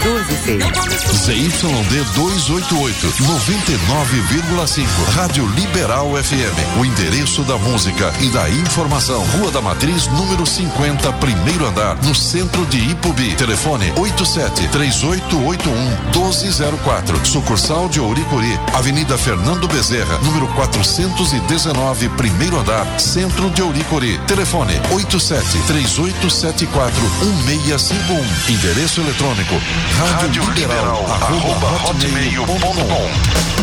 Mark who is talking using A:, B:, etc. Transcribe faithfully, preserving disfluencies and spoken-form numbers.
A: doze seis.
B: Z Y D duzentos e oitenta e oito, noventa e nove vírgula cinco. Rádio Liberal F M. O endereço da música e da informação. Rua da Matriz, número cinquenta, primeiro andar, no centro de Ipubi. Telefone oito sete três oito oito um um dois zero quatro. Sucursal de Ouricuri, Avenida Fernando Bezerra, número quatrocentos e dezenove, primeiro andar, centro de Ouricuri. Telefone oito sete três oito sete quatro um seis cinco um. Endereço eletrônico rádio liberal arroba hotmail ponto com.